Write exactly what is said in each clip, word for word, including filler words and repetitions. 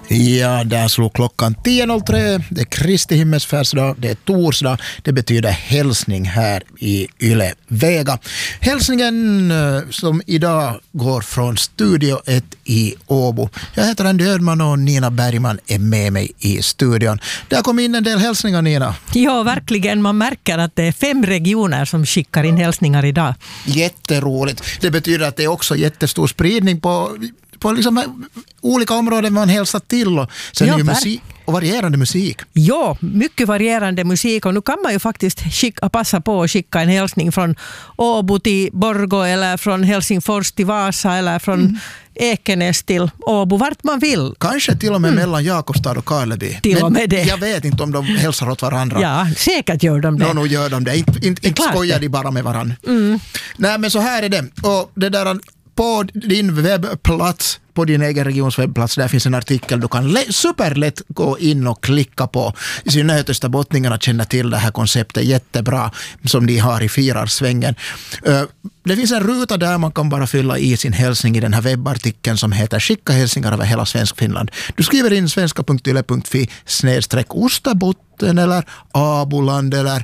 Ja, där slog klockan tio noll tre. Det är Kristi himmelsfärdsdag, det är torsdag. Det betyder hälsning här i Yle Vega. Hälsningen som idag går från Studio ett i Åbo. Jag heter Andy Ödman och Nina Bergman är med mig i studion. Där kom in en del hälsningar, Nina. Ja, verkligen. Man märker att det är fem regioner som skickar in hälsningar idag. Jätteroligt. Det betyder att det är också jättestor spridning på... på liksom olika områden man hälsar till och sen ja, är ju musik och varierande musik. Ja, mycket varierande musik och nu kan man ju faktiskt skicka, passa på att skicka en hälsning från Åbo till Borgå eller från Helsingfors till Vasa eller från mm. Ekenäs till Åbo, vart man vill. Kanske till och med mm. mellan Jakobstad och Karleby. Till Men och med det. Jag vet inte om de hälsar åt varandra. Ja, säkert gör de det. Nå, no, no, gör de det. Inte, inte, inte skojar det. De bara med varandra. Mm. Nej, men så här är det. Och det där... På din webbplats, på din egen regions webbplats, där finns en artikel du kan le- superlätt gå in och klicka på. I synnerhet österbottningarna känner till det här konceptet jättebra som de har i Firarsvängen. Uh, det finns en ruta där man kan bara fylla i sin hälsning i den här webbartikeln som heter Skicka hälsningar över hela Svenskfinland. Du skriver in svenska punkt yle punkt fi snedstreck Osterbotten eller Aboland eller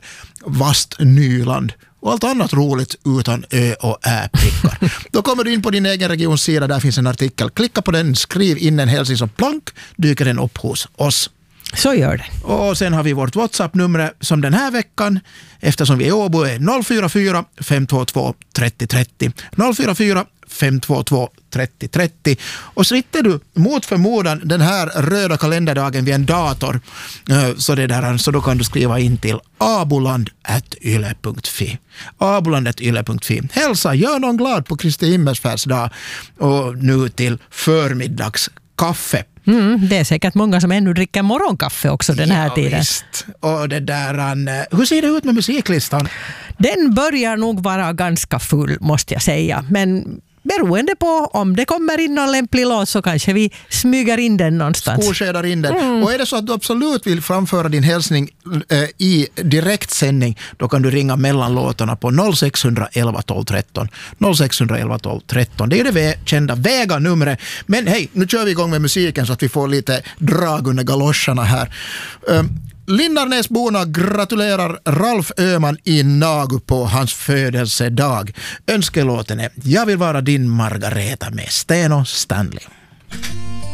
Vastnyland. Och allt annat roligt utan ö och ä-prickar. Då kommer du in på din egen regionsida, där finns en artikel. Klicka på den, skriv in en hälsning som plank, dyker den upp hos oss. Så gör det. Och sen har vi vårt WhatsApp-nummer som den här veckan, eftersom vi är i Åbo, är noll fyra fyra fem två två tre noll tre noll. noll fyra fyra fem två två tre noll tre noll. Och sitter du mot förmodan den här röda kalenderdagen vid en dator, så, det där, så då kan du skriva in till aboland at yle punkt fi. aboland at yle punkt fi. Hälsa, gör någon glad på Kristi himmelsfärdsdag och nu till förmiddagskaffe. Mm, det är säkert många som ännu dricker morgonkaffe också den här ja, tiden. Visst. Och det där, hur ser det ut med musiklistan? Den börjar nog vara ganska full, måste jag säga. Men beroende på om det kommer in någon lämplig låt så kanske vi smyger in den någonstans. Skolskedar in den. Mm. Och är det så att du absolut vill framföra din hälsning eh, i direktsändning, då kan du ringa mellan låtarna på noll sex elva tolv tretton. noll sex elva tolv tretton. Det är det kända Vega-numret. Men hej, nu kör vi igång med musiken så att vi får lite drag under galoscherna här. Um, Lindarnäsborna gratulerar Ralf Öhman i Nagu på hans födelsedag. Önskelåten är Jag vill vara din Margareta med Sten och Stanley.